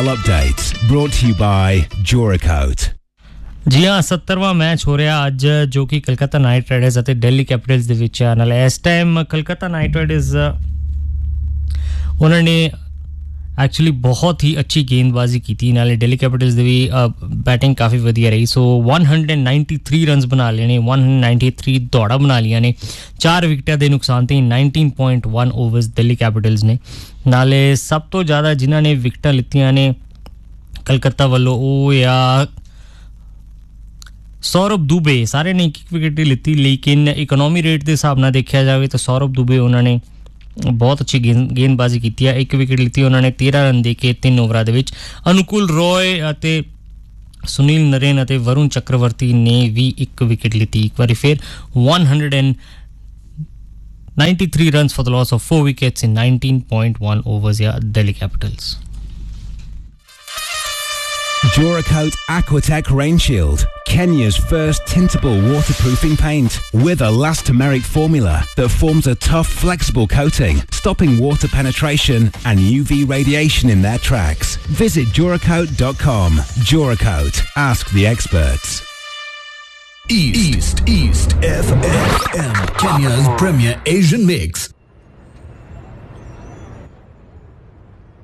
Updates brought to you by Joracoat. जी हाँ 70वां match हो ਰਿਹਾ ਅੱਜ ਜੋ ਕਿ ਕਲਕੱਤਾ ਨਾਈਟ ਰਾਈਡਰਸ ਅਤੇ ਦਿੱਲੀ ਕੈਪੀਟਲਸ ਦੇ ਵਿੱਚ ਆ ਨਾਲ ਇਸ ਟਾਈਮ ਕਲਕੱਤਾ ਨਾਈਟ ਰਾਈਡਰਸ ਉਹਨਾਂ ਨੇ एक्चुअली बहुत ही अच्छी गेंदबाजी की थी नाले दिल्ली कैपिटल्स ਦੀ ਵੀ बैटिंग काफी ਵਧੀਆ ਰਹੀ ਸੋ 193 रन्स बना लिए ने 193 ਦੌੜਾਂ ਬਣਾ ਲੀਆਂ ਨੇ 4 ਵਿਕਟਾਂ ਦੇ ਨੁਕਸਾਨ ਤੇ 19.1 ਓਵਰਸ ਦਿੱਲੀ ਕੈਪੀਟਲਸ ਨੇ ਨਾਲੇ ਸਭ ਤੋਂ ਜ਼ਿਆਦਾ ਜਿਨ੍ਹਾਂ ਨੇ ਵਿਕਟਾਂ ਲਿੱਤੀਆਂ ਨੇ ਕਲਕੱਤਾ ਵੱਲੋਂ ਉਹ ਆ सौरभ दुबे सारे ने एक विकेट ही लीती लेकिन इकोनॉमी रेट के हिसाब ਨਾਲ ਦੇਖਿਆ ਜਾਵੇ ਤਾਂ सौरभ दुबे ਉਹਨਾਂ ਨੇ बहुत अच्छी गेंदबाजी की है एक विकेट लीती उन्होंने 13 रन दे के 3 ओवरां दे विच अनुकूल रॉय अते सुनील नरेन अते वरुण चक्रवर्ती ने भी एक विकेट लीती एक बार फिर 193 runs for the loss of 4 wickets in 19.1 overs या Delhi Capitals Joracoat Aquatech Rain Shield, Kenya's first tintable waterproofing paint with a elastomeric formula that forms a tough, flexible coating, stopping water penetration and UV radiation in their tracks. Visit Joracoat.com. Joracoat. Ask the experts. East FM, Kenya's premier Asian mix.